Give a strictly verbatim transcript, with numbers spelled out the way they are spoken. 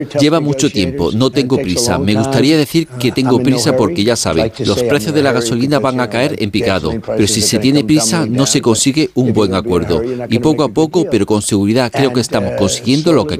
Lleva mucho tiempo, no tengo prisa. Me gustaría decir que tengo prisa porque ya saben, los precios de la gasolina van a caer en picado, pero si se tiene prisa no se consigue un buen acuerdo. Y poco a poco, pero con seguridad, creo que estamos consiguiendo lo que queremos.